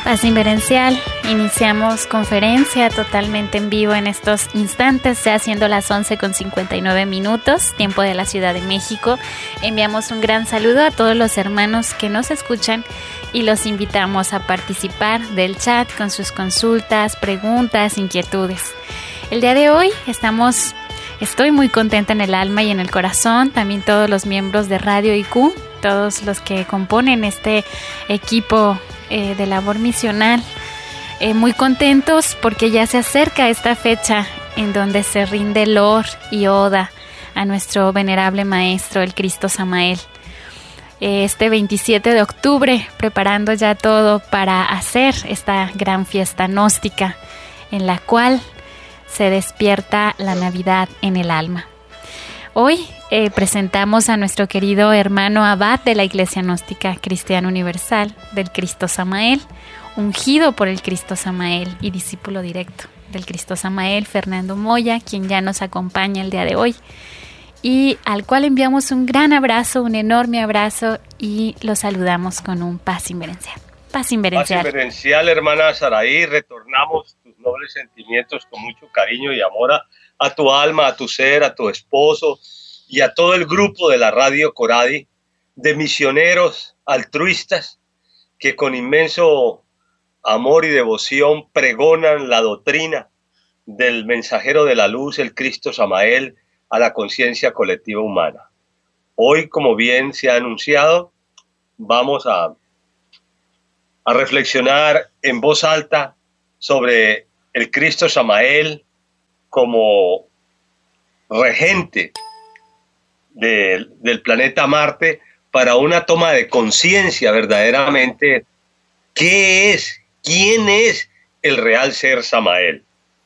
Paz Inverencial, iniciamos conferencia totalmente en vivo en estos instantes, ya siendo las 11:59, tiempo de la Ciudad de México. Enviamos un gran saludo a todos los hermanos que nos escuchan y los invitamos a participar del chat con sus consultas, preguntas, inquietudes. El día de hoy estoy muy contenta en el alma y en el corazón, también todos los miembros de Radio IQ, todos los que componen este equipo de labor misional, muy contentos porque ya se acerca esta fecha en donde se rinde lor y oda a nuestro venerable maestro, el Cristo Samael. Este 27 de octubre, preparando ya todo para hacer esta gran fiesta gnóstica en la cual se despierta la Navidad en el alma. Hoy presentamos a nuestro querido hermano abad de la Iglesia Gnóstica Cristiana Universal del Cristo Samael, ungido por el Cristo Samael y discípulo directo del Cristo Samael, Fernando Moya, quien ya nos acompaña el día de hoy y al cual enviamos un gran abrazo, un enorme abrazo y lo saludamos con un Paz Inverencial. Paz Inverencial. Paz Inverencial, hermana Saraí, retornamos tus nobles sentimientos con mucho cariño y amor a tu alma, a tu ser, a tu esposo y a todo el grupo de la Radio Coradi, de misioneros altruistas que con inmenso amor y devoción pregonan la doctrina del mensajero de la luz, el Cristo Samael, a la conciencia colectiva humana. Hoy, como bien se ha anunciado, vamos a reflexionar en voz alta sobre el Cristo Samael como regente del planeta Marte para una toma de conciencia verdaderamente quién es el real ser Samael.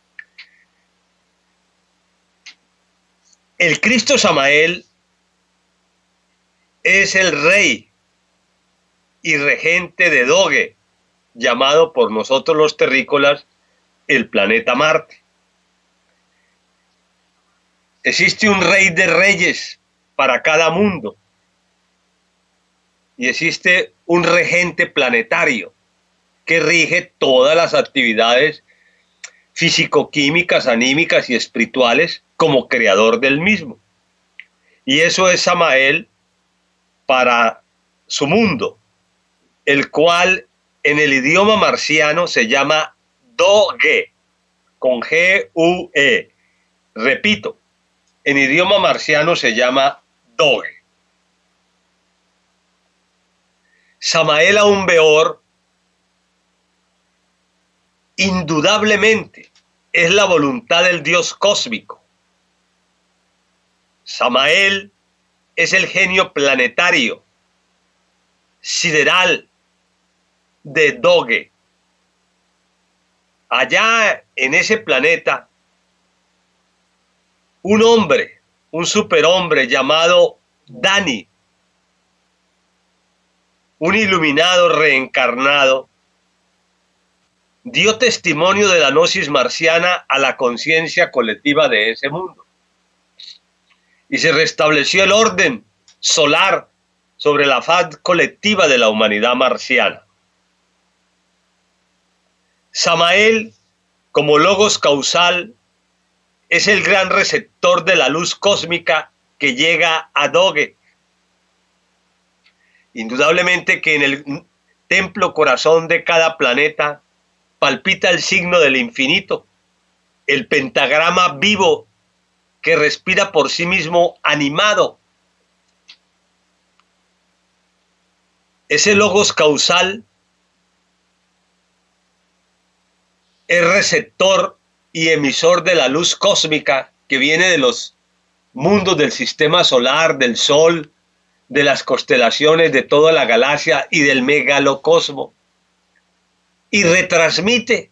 El Cristo Samael es el rey y regente de Doge, llamado por nosotros los terrícolas el planeta Marte. Existe un rey de reyes para cada mundo y existe un regente planetario que rige todas las actividades físico-químicas, anímicas y espirituales como creador del mismo. Y eso es Samael para su mundo, el cual en el idioma marciano se llama Doge, con G-U-E. Repito, en idioma marciano se llama Doge. Samael Aun Beor, indudablemente, es la voluntad del Dios cósmico. Samael es el genio planetario, sideral, de Doge. Allá en ese planeta, un hombre, un superhombre llamado Dani, un iluminado reencarnado, dio testimonio de la gnosis marciana a la conciencia colectiva de ese mundo. Y se restableció el orden solar sobre la faz colectiva de la humanidad marciana. Samael, como logos causal, es el gran receptor de la luz cósmica que llega a Doge. Indudablemente que en el templo corazón de cada planeta palpita el signo del infinito, el pentagrama vivo que respira por sí mismo animado. Ese logos causal es receptor y emisor de la luz cósmica que viene de los mundos del sistema solar, del Sol, de las constelaciones, de toda la galaxia y del megalocosmo, y retransmite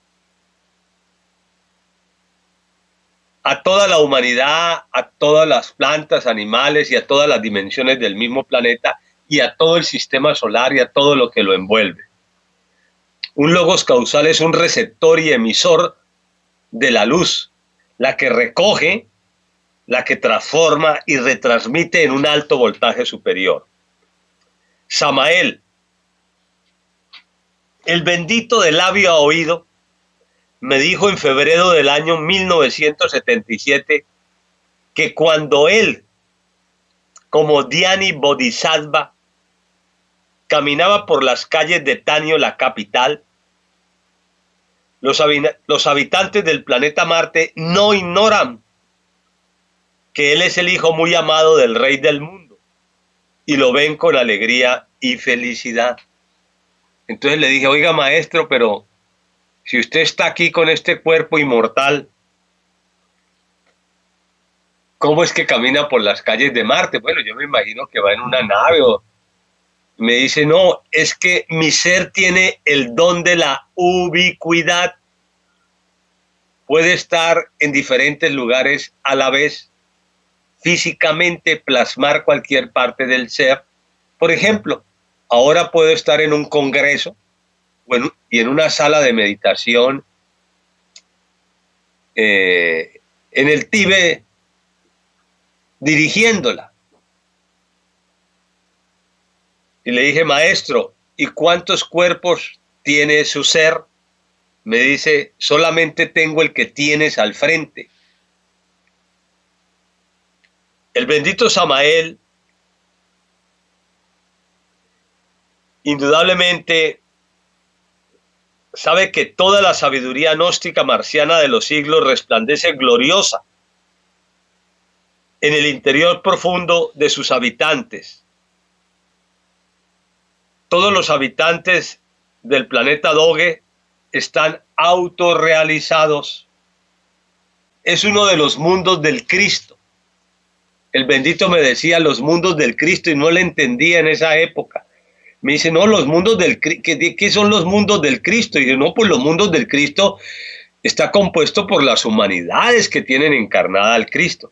a toda la humanidad, a todas las plantas, animales y a todas las dimensiones del mismo planeta y a todo el sistema solar y a todo lo que lo envuelve. Un logos causal es un receptor y emisor de la luz, la que recoge, la que transforma y retransmite en un alto voltaje superior. Samael El bendito de labio a oído me dijo en febrero del año 1977 que cuando él, como Dhyani Bodhisattva, caminaba por las calles de Tanio, la capital, los habitantes del planeta Marte no ignoran que él es el hijo muy amado del rey del mundo y lo ven con alegría y felicidad. Entonces le dije, oiga maestro, pero si usted está aquí con este cuerpo inmortal, ¿cómo es que camina por las calles de Marte? Bueno, yo me imagino que va en una nave o... Me dice, no, es que mi ser tiene el don de la ubicuidad. Puede estar en diferentes lugares a la vez, físicamente plasmar cualquier parte del ser. Por ejemplo, ahora puedo estar en un congreso y en una sala de meditación en el Tíbet, dirigiéndola. Y le dije, maestro, ¿y cuántos cuerpos tiene su ser? Me dice, solamente tengo el que tienes al frente. El bendito Samael, indudablemente, sabe que toda la sabiduría gnóstica marciana de los siglos resplandece gloriosa en el interior profundo de sus habitantes. Todos los habitantes del planeta Doge están autorrealizados. Es uno de los mundos del Cristo. El bendito me decía los mundos del Cristo y no le entendía en esa época. Me dice, no, los mundos del Cristo, ¿qué son los mundos del Cristo? Y yo, no, pues los mundos del Cristo está compuesto por las humanidades que tienen encarnada al Cristo.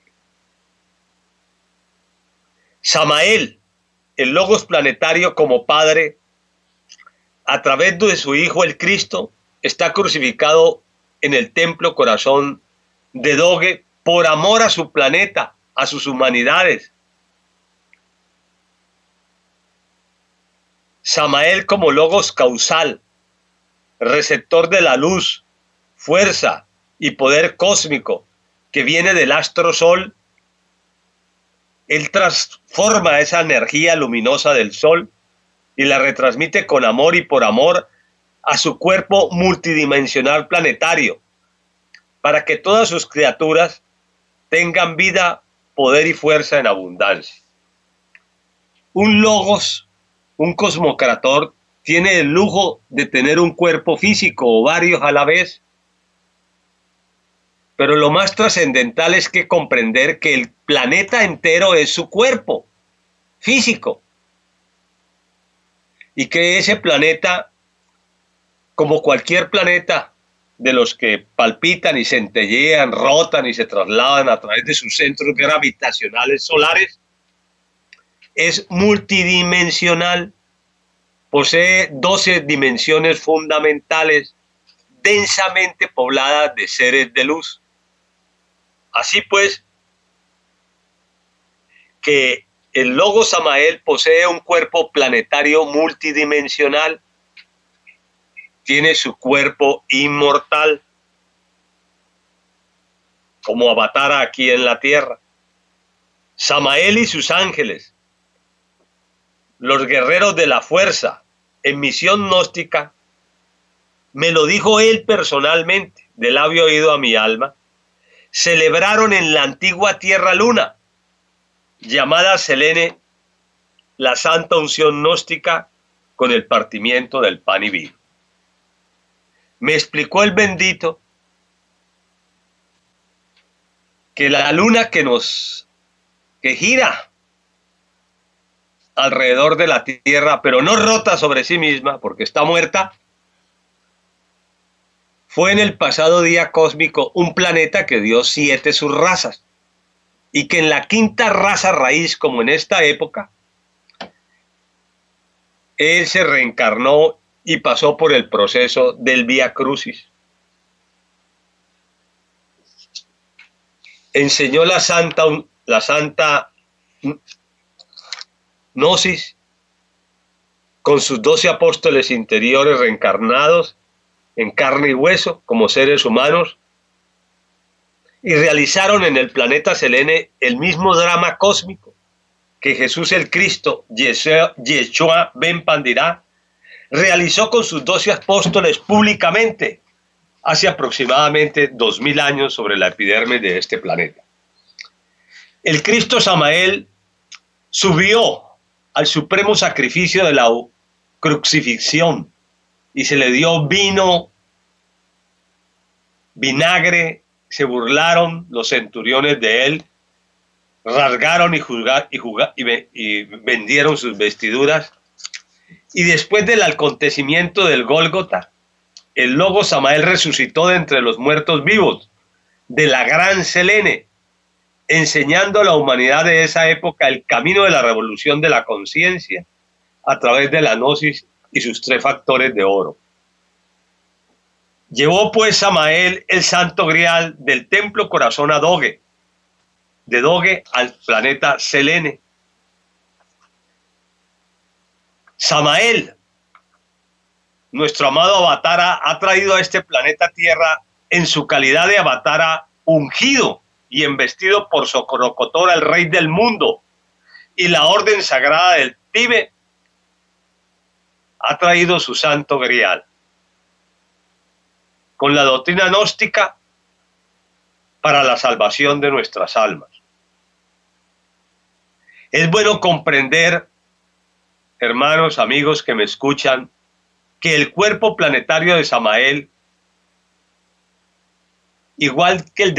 Samael, el Logos planetario como Padre, a través de su Hijo el Cristo, está crucificado en el templo corazón de Doge por amor a su planeta, a sus humanidades. Samael como Logos causal, receptor de la luz, fuerza y poder cósmico que viene del astro Sol. Él transforma esa energía luminosa del Sol y la retransmite con amor y por amor a su cuerpo multidimensional planetario, para que todas sus criaturas tengan vida, poder y fuerza en abundancia. Un Logos, un cosmocrator, tiene el lujo de tener un cuerpo físico o varios a la vez, pero lo más trascendental es que comprender que el planeta entero es su cuerpo físico y que ese planeta, como cualquier planeta de los que palpitan y centellean, rotan y se trasladan a través de sus centros gravitacionales solares, es multidimensional, posee 12 dimensiones fundamentales densamente pobladas de seres de luz. Así pues, que el Logos Samael posee un cuerpo planetario multidimensional, tiene su cuerpo inmortal, como Avatar aquí en la Tierra. Samael y sus ángeles, los guerreros de la fuerza, en misión gnóstica, me lo dijo él personalmente, de labio oído a mi alma, celebraron en la antigua Tierra Luna, llamada Selene, la santa unción gnóstica con el partimiento del pan y vino. Me explicó el bendito que la luna que gira alrededor de la Tierra, pero no rota sobre sí misma porque está muerta, fue en el pasado día cósmico un planeta que dio 7 subrazas y que en la quinta raza raíz, como en esta época, él se reencarnó y pasó por el proceso del Vía Crucis. Enseñó la santa gnosis con sus 12 apóstoles interiores reencarnados en carne y hueso como seres humanos, y realizaron en el planeta Selene el mismo drama cósmico que Jesús el Cristo, Yeshua Ben Pandirá, realizó con sus 12 apóstoles públicamente hace aproximadamente 2000 años sobre la epidermis de este planeta. El Cristo Samael subió al supremo sacrificio de la crucifixión y se le dio vino, vinagre. Se burlaron los centuriones de él, rasgaron y vendieron sus vestiduras. Y después del acontecimiento del Gólgota, el Logo Samael resucitó de entre los muertos vivos de la gran Selene, enseñando a la humanidad de esa época el camino de la revolución de la conciencia a través de la gnosis y sus 3 factores de oro. Llevó pues Samael el santo grial del templo corazón a Doge, de Doge al planeta Selene. Samael, nuestro amado Avatara, ha traído a este planeta Tierra en su calidad de Avatara ungido y embestido por Socorocotora, el rey del mundo, y la orden sagrada del Tíbet ha traído su santo grial con la doctrina gnóstica para la salvación de nuestras almas. Es bueno comprender, hermanos, amigos que me escuchan, que el cuerpo planetario de Samael, igual que el